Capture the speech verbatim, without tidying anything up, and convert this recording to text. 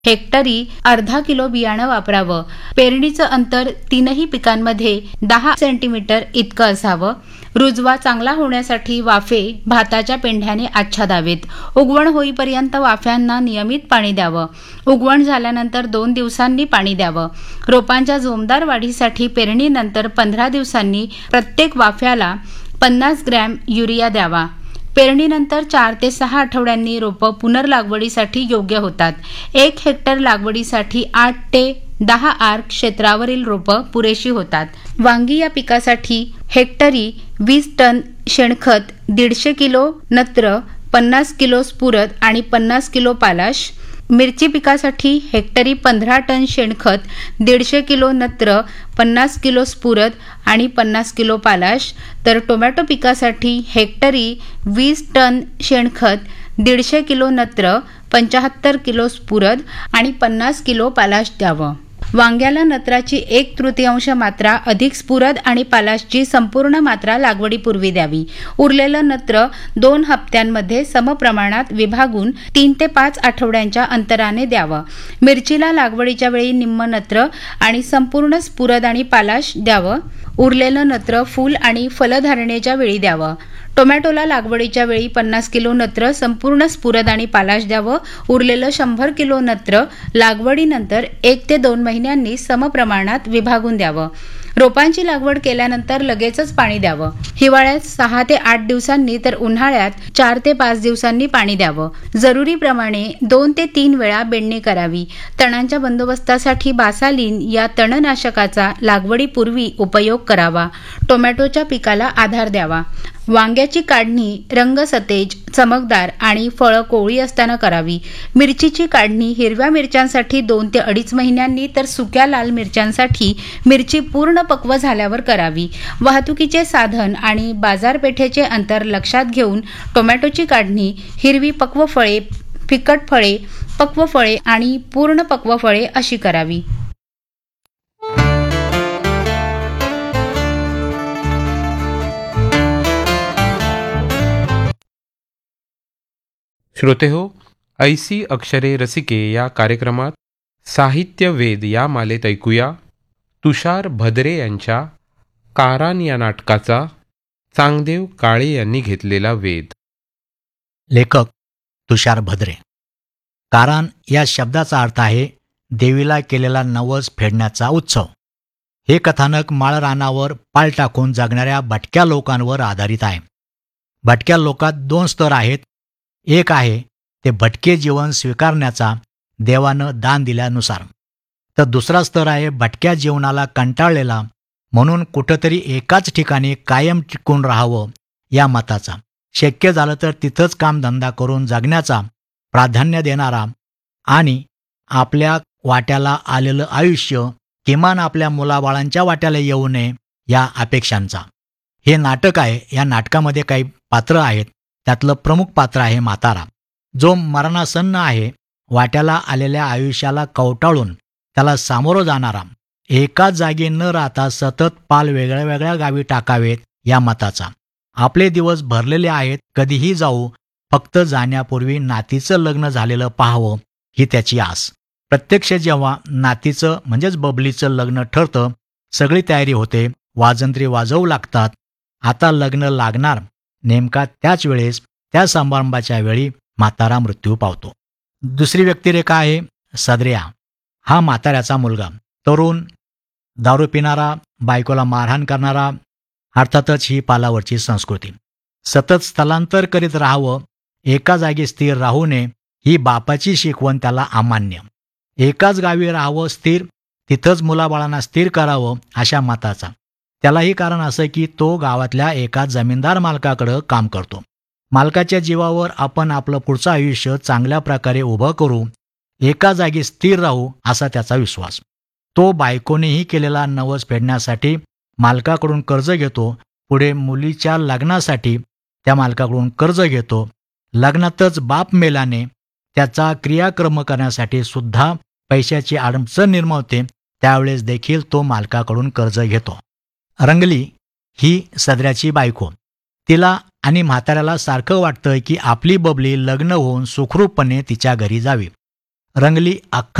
हेक्टरी अर्धा किलो बियाणं वापरावं. पेरणीचं अंतर तीनही पिकांमध्ये दहा सेंटीमीटर इतकं असावं. रुजवा चांगला होण्यासाठी वाफे भाताच्या पेंढ्याने आच्छादावेत. उगवण होईपर्यंत वाफ्यांना नियमित पाणी द्यावं. उगवण झाल्यानंतर दोन दिवसांनी पाणी द्यावं. रोपांच्या जोमदार वाढीसाठी पेरणीनंतर पंधरा दिवसांनी प्रत्येक वाफ्याला पन्नास ग्रॅम युरिया द्यावा. पेरणीनंतर चार ते सहा आठवड्यांनी रोपं पुनर्लागवडीसाठी योग्य होतात. एक हेक्टर लागवडीसाठी आठ ते दहा आर क्षेत्रावरील रोपं पुरेशी होतात. वांगी या पिकासाठी हेक्टरी वीस टन शेणखत, दीडशे किलो नत्र, पन्नास किलो स्फुरद आणि पन्नास किलो पालाश. मिरची पिकासाठी हेक्टरी पंधरा टन शेणखत, दीडशे किलो नत्र, पन्नास किलो स्फुरद आणि पन्नास किलो पालाश. तर टोमॅटो पिकासाठी हेक्टरी वीस टन शेणखत, दीडशे किलो नत्र, पंच्याहत्तर किलो स्फुरद आणि पन्नास किलो पालाश द्यावं. वांग्याला नत्राची एक तृतीयांश मात्रा अधिक स्फुरद आणि पालाशची संपूर्ण मात्रा लागवडीपूर्वी द्यावी. उरलेलं नत्र दोन हप्त्यांमध्ये समप्रमाणात विभागून तीन ते पाच आठवड्यांच्या अंतराने द्यावं. मिरचीला लागवडीच्या वेळी निम्म नत्र आणि संपूर्ण स्फुरद आणि पालाश द्यावं. उरलेलं नत्र फूल आणि फलधारणेच्या वेळी द्यावं. टोमॅटोला लागवडीच्या वेळी पन्नास किलो नत्र, संपूर्ण स्फुरद आणि पालाश द्यावं. उरलेलं शंभर किलो नत्र लागवडीनंतर एक ते दोन महिन्यांनी समप्रमाणात विभागून द्यावं. रोपांची लागवड केल्यानंतर लगेचच पाणी द्यावं. हिवाळ्यात सहा ते आठ दिवसांनी तर उन्हाळ्यात चार ते पाच दिवसांनी पाणी द्यावं. जरुरीप्रमाणे दोन ते तीन वेळा बेडणी करावी. तणांच्या बंदोबस्तासाठी बासालिन या तणनाशकाचा लागवडीपूर्वी उपयोग करावा. टोमॅटोच्या पिकाला आधार द्यावा. वांग्याची काढणी रंगसतेज, चमकदार आणि फळं कोवळी असताना करावी. मिरचीची काढणी हिरव्या मिरच्यांसाठी दोन ते अडीच महिन्यांनी तर सुक्या लाल मिरच्यांसाठी मिरची पूर्ण पक्व झाल्यावर करावी. वाहतुकीचे साधन आणि बाजारपेठेचे अंतर लक्षात घेऊन टोमॅटोची काढणी हिरवी पक्व फळे, फिकट फळे, पक्व फळे आणि पूर्ण पक्व फळे अशी करावी. श्रोतेहो, ऐसी अक्षरे रसिके या कार्यक्रमात साहित्य वेद या मालेत ऐकूया तुषार भद्रे यांच्या कारान या नाटकाचा चांगदेव काळे यांनी घेतलेला वेध. लेखक तुषार भद्रे. कारान या शब्दाचा अर्थ आहे देवीला केलेला नवस फेडण्याचा उत्सव. हे कथानक माळरानावर पाल टाकून जगणाऱ्या भटक्या लोकांवर आधारित आहे. भटक्या लोकात दोन स्तर आहेत. एक आहे ते भटके जीवन स्वीकारण्याचा देवानं दान दिल्यानुसार, तर दुसरा स्तर आहे भटक्या जीवनाला कंटाळलेला म्हणून कुठंतरी एकाच ठिकाणी कायम टिकून राहावं या मताचा, शक्य झालं तर तिथंच कामधंदा करून जगण्याचा प्राधान्य देणारा आणि आपल्या वाट्याला आलेलं आयुष्य किमान आपल्या मुलाबाळांच्या वाट्याला येऊ नये या अपेक्षांचा. हे नाटक आहे. या नाटकामध्ये काही पात्र आहेत. त्यातलं प्रमुख पात्र आहे म्हातारा, जो मरणासन्न आहे. वाट्याला आलेल्या आयुष्याला कवटाळून त्याला सामोरं जाणारा, एकाच जागी न राहता सतत पाल वेगळ्या वेगळ्या गावी टाकावेत या मताचा. आपले दिवस भरलेले आहेत, कधीही जाऊ, फक्त जाण्यापूर्वी नातीचं लग्न झालेलं पाहावं ही त्याची आस. प्रत्यक्ष जेव्हा नातीचं म्हणजेच बबलीचं लग्न ठरतं, सगळी तयारी होते, वाजंत्री वाजवू लागतात. आता लग्न लागणार. नेमका त्याच वेळेस त्या समारंभाच्या वेळी म्हातारा मृत्यू पावतो. दुसरी व्यक्तिरेखा आहे सदर्या. हा म्हाताऱ्याचा मुलगा, तरुण, दारू पिणारा, बायकोला मारहाण करणारा. अर्थातच ही पालावरची संस्कृती. सतत स्थलांतर करीत राहावं, एका जागी स्थिर राहू नये ही बापाची शिकवण त्याला अमान्य. एकाच गावी राहावं स्थिर, तिथंच मुलाबाळांना स्थिर करावं अशा मताचा. त्यालाही कारण असं की तो गावातल्या एका जमीनदार मालकाकडं काम करतो. मालकाच्या जीवावर आपण आपलं पुढचं आयुष्य चांगल्या प्रकारे उभं करू, एका जागी स्थिर राहू असा त्याचा विश्वास. तो बायकोनेही केलेला नवस फेडण्यासाठी मालकाकडून कर्ज घेतो. पुढे मुलीच्या लग्नासाठी त्या मालकाकडून कर्ज घेतो. लग्नातच बाप मेल्याने त्याचा क्रियाक्रम करण्यासाठी सुद्धा पैशाची अडचण निर्माण होते. त्यावेळेस देखील तो मालकाकडून कर्ज घेतो. रंगली ही सदऱ्याची बायको. तिला आणि म्हाताऱ्याला सारखं वाटतं की आपली बबली लग्न होऊन सुखरूपपणे तिच्या घरी जावी. रंगली अख्खा